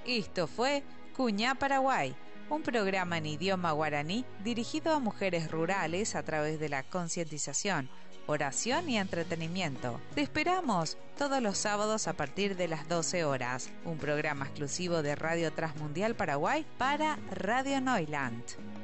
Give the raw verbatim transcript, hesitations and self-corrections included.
Esto fue Cuñá Paraguay, un programa en idioma guaraní dirigido a mujeres rurales a través de la concientización, oración y entretenimiento. Te esperamos todos los sábados a partir de las doce horas, un programa exclusivo de Radio Transmundial Paraguay para Radio Neuland.